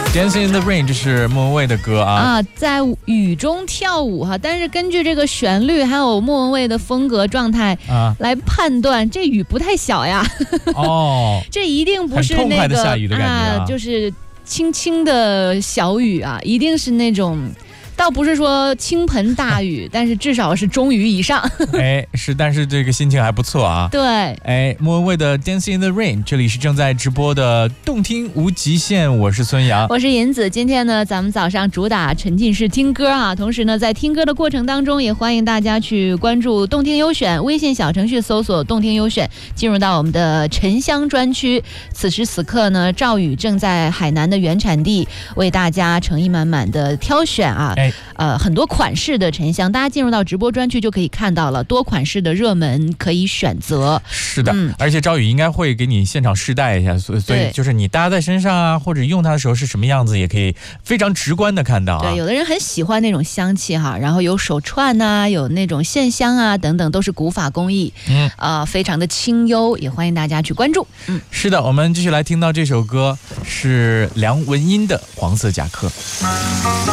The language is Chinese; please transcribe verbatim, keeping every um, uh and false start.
Dancing in the Rain 这是莫文蔚的歌啊啊，在雨中跳舞哈，但是根据这个旋律还有莫文蔚的风格状态啊来判断，这雨不太小呀。哦，这一定不是那个下雨的感觉啊， 啊就是轻轻的小雨啊，一定是那种。倒不是说倾盆大雨，但是至少是中雨以上。 哎，是，但是这个心情还不错啊。 对， 哎，莫文蔚的 Dancing in the Rain， 这里是正在直播的动听无极限，我是孙杨， 我是银子。今天呢，咱们早上主打沉浸式听歌啊，同时呢，在听歌的过程当中，也欢迎大家去关注动听优选，微信小程序搜索动听优选，进入到我们的沉香专区。此时此刻呢，赵宇正在海南的原产地为大家诚意满满的挑选啊。哎呃，很多款式的沉香，大家进入到直播专区就可以看到了，多款式的热门可以选择。 是的，嗯、而且赵宇应该会给你现场试戴一下，所以所以就是你搭在身上啊，或者用它的时候是什么样子，也可以非常直观的看到啊。 对，有的人很喜欢那种香气哈，然后有手串呐、啊，有那种线香啊等等，都是古法工艺，嗯，呃，非常的清幽，也欢迎大家去关注。嗯， 是的，我们继续来听到这首歌是梁文音的《黄色夹克》。